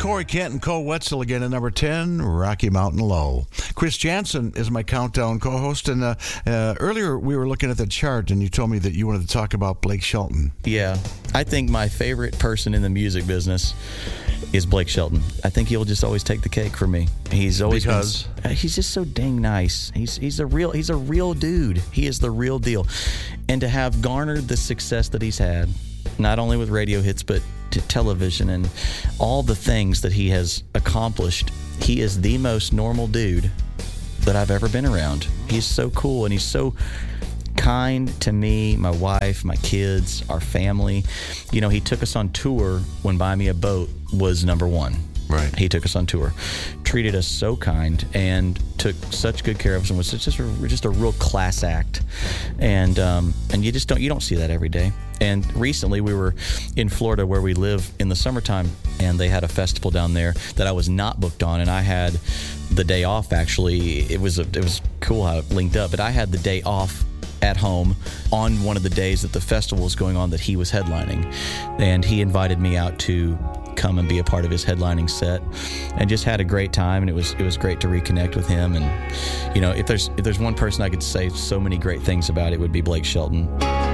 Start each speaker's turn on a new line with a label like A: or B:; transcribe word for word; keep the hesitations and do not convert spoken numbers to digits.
A: Corey Kent and Cole Wetzel again at number ten, Rocky Mountain Low. Chris Jansen is my countdown co-host, and uh, uh, earlier we were looking at the chart, and you told me that you wanted to talk about Blake Shelton.
B: Yeah, I think my favorite person in the music business is Blake Shelton. I think he'll just always take the cake for me. He's always
A: because
B: been, he's just so dang nice. He's he's a real he's a real dude. He is the real deal, and to have garnered the success that he's had, not only with radio hits but to television and all the things that he has accomplished, he is the most normal dude that I've ever been around. He's so cool, and he's so kind to me, my wife, my kids, our family. You know, he took us on tour when Buy Me a Boat was number one.
A: Right.
B: He took us on tour, treated us so kind, and took such good care of us, and was just a, just a real class act. And um, and you just don't you don't see that every day. And recently we were in Florida, where we live in the summertime, and they had a festival down there that I was not booked on, and I had the day off. Actually, it was a, it was cool how it linked up, but I had the day off at home on one of the days that the festival was going on that he was headlining, and he invited me out to come and be a part of his headlining set, and just had a great time. And it was it was great to reconnect with him. And you know, if there's if there's one person I could say so many great things about, it would be Blake Shelton.